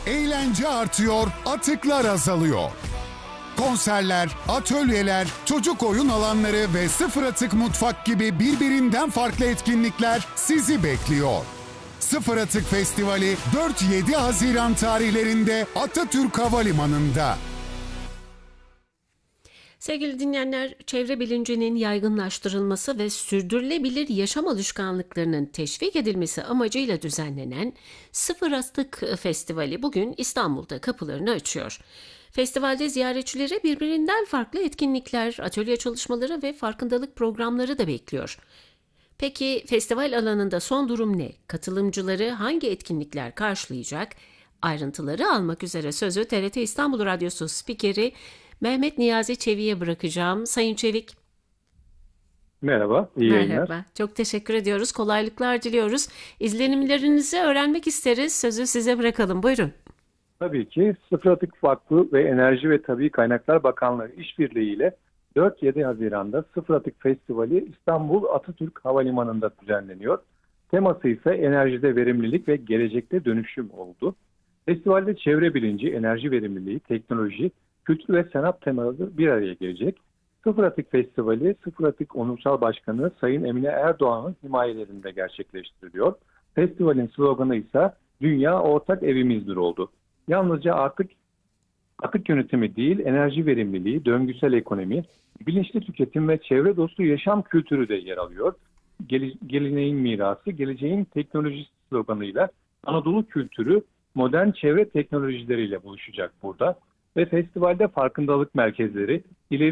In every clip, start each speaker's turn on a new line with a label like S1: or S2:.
S1: Eğlence artıyor, atıklar azalıyor. Konserler, atölyeler, çocuk oyun alanları ve sıfır atık mutfak gibi birbirinden farklı etkinlikler sizi bekliyor. Sıfır Atık Festivali 4-7 Haziran tarihlerinde Atatürk Havalimanı'nda.
S2: Sevgili dinleyenler, çevre bilincinin yaygınlaştırılması ve sürdürülebilir yaşam alışkanlıklarının teşvik edilmesi amacıyla düzenlenen Sıfır Atık Festivali bugün İstanbul'da kapılarını açıyor. Festivalde ziyaretçilere birbirinden farklı etkinlikler, atölye çalışmaları ve farkındalık programları da bekliyor. Peki festival alanında son durum ne? Katılımcıları hangi etkinlikler karşılayacak? Ayrıntıları almak üzere sözü TRT İstanbul Radyosu spikeri Mehmet Niyazi Çevik'e bırakacağım. Sayın Çevik.
S3: Merhaba, iyi yayınlar.
S2: Merhaba, çok teşekkür ediyoruz. Kolaylıklar diliyoruz. İzlenimlerinizi öğrenmek isteriz. Sözü size bırakalım. Buyurun.
S3: Tabii ki Sıfır Atık Vakfı ve Enerji ve Tabii Kaynaklar Bakanlığı işbirliğiyle 4-7 Haziran'da Sıfır Atık Festivali İstanbul Atatürk Havalimanı'nda düzenleniyor. Teması ise enerjide verimlilik ve gelecekte dönüşüm oldu. Festivalde çevre bilinci, enerji verimliliği, teknoloji, kültür ve sanat temaları bir araya gelecek. Sıfır Atık Festivali, Sıfır Atık Onursal Başkanı Sayın Emine Erdoğan'ın himayelerinde gerçekleştiriliyor. Festivalin sloganı ise Dünya Ortak Evimizdir oldu. Yalnızca atık yönetimi değil, enerji verimliliği, döngüsel ekonomi, bilinçli tüketim ve çevre dostu yaşam kültürü de yer alıyor. Geleneğin mirası, geleceğin teknolojisi sloganıyla Anadolu kültürü modern çevre teknolojileriyle buluşacak burada. Ve festivalde farkındalık merkezleri,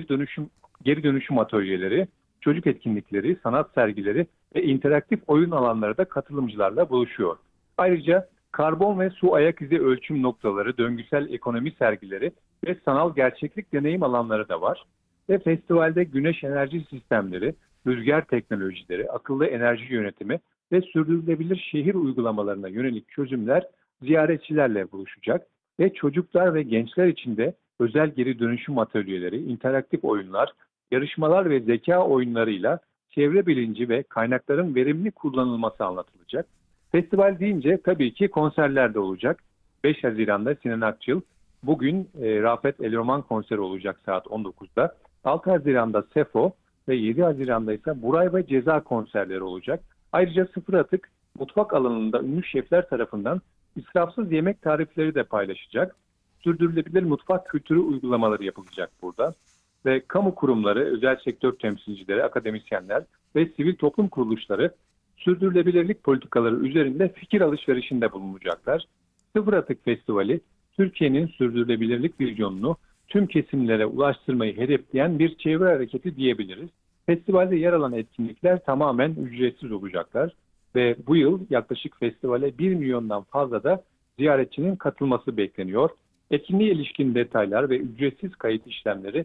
S3: geri dönüşüm atölyeleri, çocuk etkinlikleri, sanat sergileri ve interaktif oyun alanları da katılımcılarla buluşuyor. Ayrıca karbon ve su ayak izi ölçüm noktaları, döngüsel ekonomi sergileri ve sanal gerçeklik deneyim alanları da var. Ve festivalde güneş enerji sistemleri, rüzgar teknolojileri, akıllı enerji yönetimi ve sürdürülebilir şehir uygulamalarına yönelik çözümler ziyaretçilerle buluşacak. Ve çocuklar ve gençler için de özel geri dönüşüm atölyeleri, interaktif oyunlar, yarışmalar ve zeka oyunlarıyla çevre bilinci ve kaynakların verimli kullanılması anlatılacak. Festival deyince tabii ki konserler de olacak. 5 Haziran'da Sinan Akçıl, bugün Rafet El Roman konseri olacak saat 19'da. 6 Haziran'da Sefo ve 7 Haziran'da ise Buray ve Ceza konserleri olacak. Ayrıca Sıfır Atık mutfak alanında ünlü şefler tarafından israfsız yemek tarifleri de paylaşacak. Sürdürülebilir mutfak kültürü uygulamaları yapılacak burada. Ve kamu kurumları, özel sektör temsilcileri, akademisyenler ve sivil toplum kuruluşları sürdürülebilirlik politikaları üzerinde fikir alışverişinde bulunacaklar. Sıfır Atık Festivali, Türkiye'nin sürdürülebilirlik vizyonunu tüm kesimlere ulaştırmayı hedefleyen bir çevre hareketi diyebiliriz. Festivalde yer alan etkinlikler tamamen ücretsiz olacaklar. Ve bu yıl yaklaşık festivale 1 milyondan fazla da ziyaretçinin katılması bekleniyor. Etkinliğe ilişkin detaylar ve ücretsiz kayıt işlemleri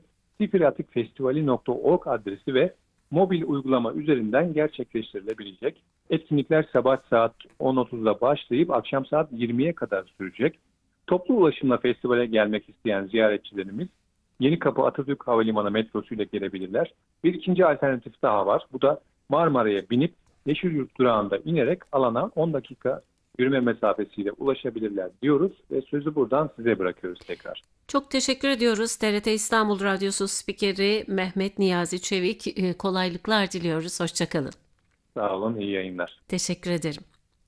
S3: sifiratikfestivali.org adresi ve mobil uygulama üzerinden gerçekleştirilebilecek. Etkinlikler sabah saat 10.30'da başlayıp akşam saat 20'ye kadar sürecek. Toplu ulaşımla festivale gelmek isteyen ziyaretçilerimiz Yenikapı Atatürk Havalimanı metrosuyla gelebilirler. Bir ikinci alternatif daha var. Bu da Marmara'ya binip Yeşilyurt durağında inerek alana 10 dakika yürüme mesafesiyle ulaşabilirler diyoruz ve sözü buradan size bırakıyoruz tekrar.
S2: Çok teşekkür ediyoruz. TRT İstanbul Radyosu spikeri Mehmet Niyazi Çevik. Kolaylıklar diliyoruz. Hoşçakalın.
S3: Sağ olun, iyi yayınlar.
S2: Teşekkür ederim.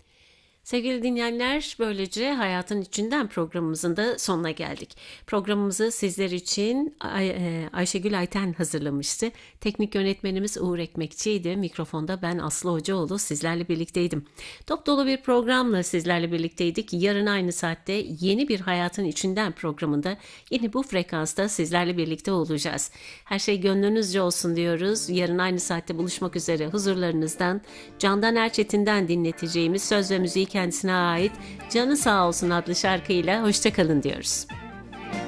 S2: Sevgili dinleyenler, böylece Hayatın İçinden programımızın da sonuna geldik. Programımızı sizler için Ayşegül Ayten hazırlamıştı. Teknik yönetmenimiz Uğur Ekmekçi'ydi. Mikrofonda ben Aslı Hocaoğlu sizlerle birlikteydim. Top dolu bir programla sizlerle birlikteydik. Yarın aynı saatte yeni bir Hayatın İçinden programında yine bu frekansta sizlerle birlikte olacağız. Her şey gönlünüzce olsun diyoruz. Yarın aynı saatte buluşmak üzere huzurlarınızdan Candan Erçetin'den dinleteceğimiz söz ve müziği kendisine ait Canı Sağ Olsun adlı şarkıyla hoşça kalın diyoruz.